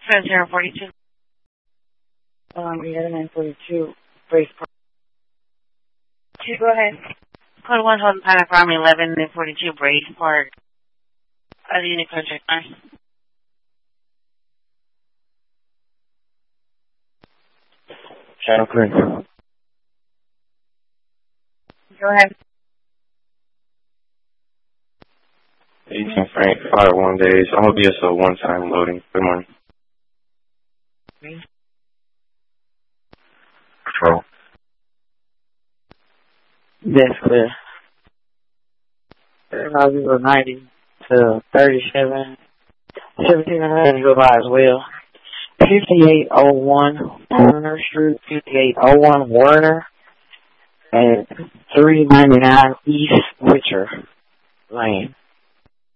042. 1142, Brace Park. Go ahead. Code 1, Holden Pilot Farm, 1142, Brace Park. Other unit contract nurse. Channel 3. Go ahead. Agent Frank, 51 days. I'm BSO one-time loading. Good morning. Control. That's clear. 90 to 37. 1700 go by as well. 5801 Warner Street, 5801 Warner, and 399 East Witcher Lane.